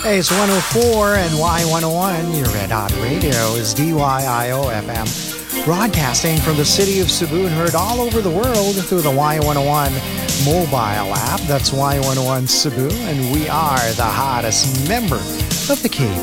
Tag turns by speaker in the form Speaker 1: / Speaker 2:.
Speaker 1: Hey, it's 104 and Y101. Your Red Hot Radio is DYIO FM. Broadcasting from the city of Cebu and heard all over the world through the Y101 mobile app. That's Y101 Cebu, and we are the hottest member of the K